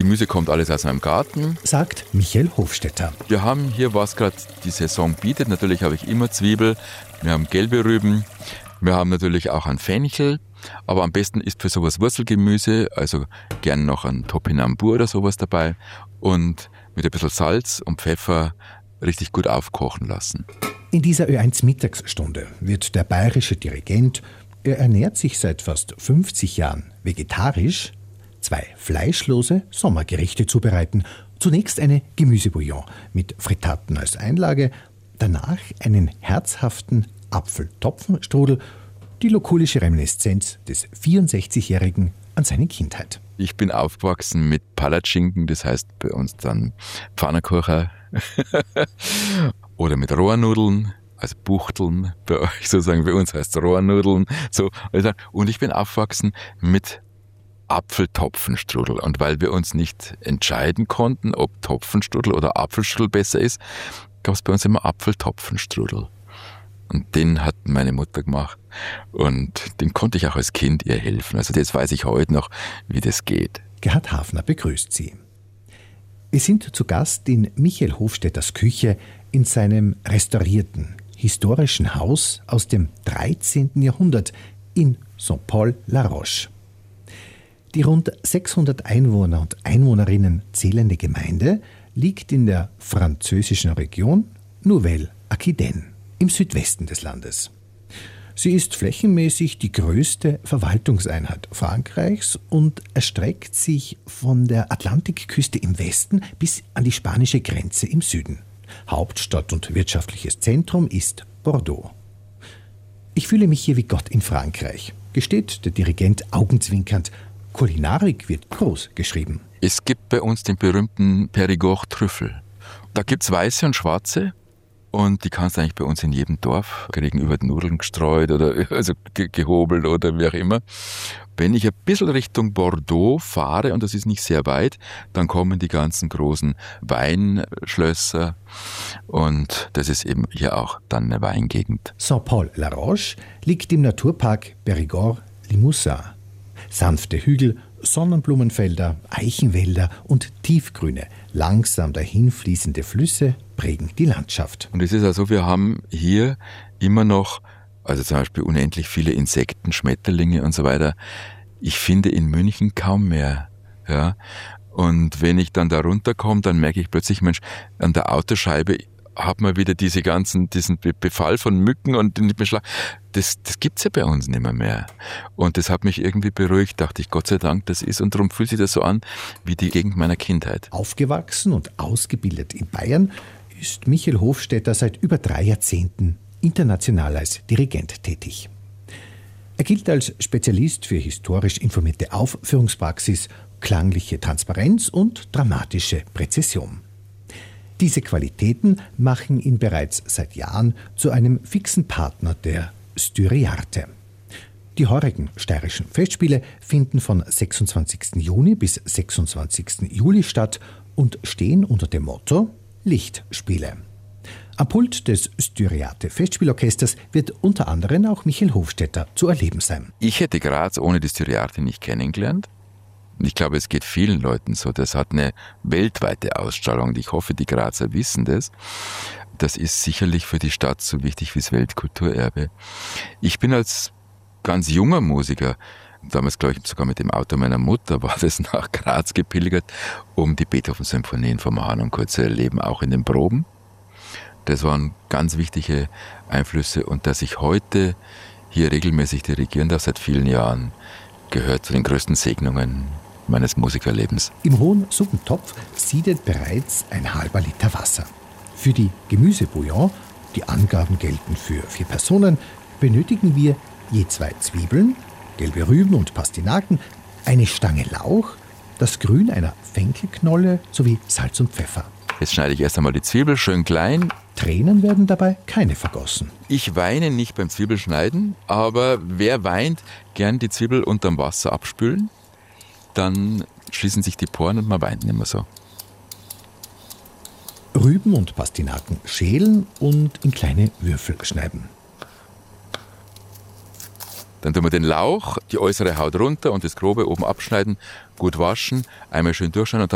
Gemüse kommt alles aus meinem Garten, sagt Michael Hofstetter. Wir haben hier, was gerade die Saison bietet. Natürlich habe ich immer Zwiebel, wir haben gelbe Rüben, wir haben natürlich auch einen Fenchel, aber am besten ist für sowas Wurzelgemüse, also gern noch ein Topinambur oder sowas dabei und mit ein bisschen Salz und Pfeffer richtig gut aufkochen lassen. In dieser Ö1 Mittagsstunde wird der bayerische Dirigent, er ernährt sich seit fast 50 Jahren vegetarisch, 2 fleischlose Sommergerichte zubereiten. Zunächst eine Gemüsebouillon mit Frittaten als Einlage, danach einen herzhaften Apfeltopfenstrudel, die lokulische Reminiszenz des 64-Jährigen an seine Kindheit. Ich bin aufgewachsen mit Palatschinken, das heißt bei uns dann Pfannkuchen oder mit Rohrnudeln, also Buchteln, bei euch sozusagen, bei uns heißt es Rohrnudeln. So. Und ich bin aufgewachsen mit Apfeltopfenstrudel. Und weil wir uns nicht entscheiden konnten, ob Topfenstrudel oder Apfelstrudel besser ist, gab es bei uns immer Apfeltopfenstrudel. Und den hat meine Mutter gemacht. Und den konnte ich auch als Kind ihr helfen. Also das weiß ich heute noch, wie das geht. Gerhard Hafner begrüßt Sie. Wir sind zu Gast in Michael Hofstetters Küche in seinem restaurierten, historischen Haus aus dem 13. Jahrhundert in Saint-Paul-la-Roche. Die rund 600 Einwohner und Einwohnerinnen zählende Gemeinde liegt in der französischen Region Nouvelle-Aquitaine im Südwesten des Landes. Sie ist flächenmäßig die größte Verwaltungseinheit Frankreichs und erstreckt sich von der Atlantikküste im Westen bis an die spanische Grenze im Süden. Hauptstadt und wirtschaftliches Zentrum ist Bordeaux. Ich fühle mich hier wie Gott in Frankreich, gesteht der Dirigent augenzwinkernd. Kulinarik wird groß geschrieben. Es gibt bei uns den berühmten Périgord-Trüffel. Da gibt es weiße und schwarze und die kannst du eigentlich bei uns in jedem Dorf kriegen, über die Nudeln gestreut oder also gehobelt oder wie auch immer. Wenn ich ein bisschen Richtung Bordeaux fahre, und das ist nicht sehr weit, dann kommen die ganzen großen Weinschlösser und das ist eben hier auch dann eine Weingegend. Saint-Paul-la-Roche liegt im Naturpark Périgord-Limousin. Sanfte Hügel, Sonnenblumenfelder, Eichenwälder und tiefgrüne, langsam dahinfließende Flüsse prägen die Landschaft. Und es ist also, wir haben hier immer noch, also zum Beispiel unendlich viele Insekten, Schmetterlinge und so weiter. Ich finde in München kaum mehr. Ja. Und wenn ich dann da runterkomme, dann merke ich plötzlich, Mensch, an der Autoscheibe hat man wieder diesen Befall von Mücken und den Beschlag. Das gibt's ja bei uns nicht mehr. Und das hat mich irgendwie beruhigt, dachte ich, Gott sei Dank, das ist. Und darum fühlt sich das so an wie die Gegend meiner Kindheit. Aufgewachsen und ausgebildet in Bayern ist Michael Hofstetter seit über 3 Jahrzehnten international als Dirigent tätig. Er gilt als Spezialist für historisch informierte Aufführungspraxis, klangliche Transparenz und dramatische Präzision. Diese Qualitäten machen ihn bereits seit Jahren zu einem fixen Partner der Styriarte. Die heurigen steirischen Festspiele finden von 26. Juni bis 26. Juli statt und stehen unter dem Motto Lichtspiele. Am Pult des Styriarte Festspielorchesters wird unter anderem auch Michael Hofstetter zu erleben sein. Ich hätte Graz ohne die Styriarte nicht kennengelernt. Ich glaube, es geht vielen Leuten so. Das hat eine weltweite Ausstrahlung. Ich hoffe, die Grazer wissen das. Das ist sicherlich für die Stadt so wichtig wie das Weltkulturerbe. Ich bin als ganz junger Musiker, damals glaube ich sogar mit dem Auto meiner Mutter, war das nach Graz gepilgert, um die Beethoven-Symphonien vom Hahn und Co. zu erleben, auch in den Proben. Das waren ganz wichtige Einflüsse. Und dass ich heute hier regelmäßig dirigieren darf, seit vielen Jahren, gehört zu den größten Segnungen meines Musikerlebens. Im hohen Suppentopf siedet bereits ein halber Liter Wasser. Für die Gemüsebouillon, die Angaben gelten für 4 Personen, benötigen wir je 2 Zwiebeln, gelbe Rüben und Pastinaken, eine Stange Lauch, das Grün einer Fenchelknolle sowie Salz und Pfeffer. Jetzt schneide ich erst einmal die Zwiebel schön klein. Tränen werden dabei keine vergossen. Ich weine nicht beim Zwiebelschneiden, aber wer weint, gern die Zwiebel unterm Wasser abspülen. Dann schließen sich die Poren und man weint nicht mehr so. Rüben und Pastinaken schälen und in kleine Würfel schneiden. Dann tun wir den Lauch, die äußere Haut runter und das Grobe oben abschneiden, gut waschen, einmal schön durchschneiden und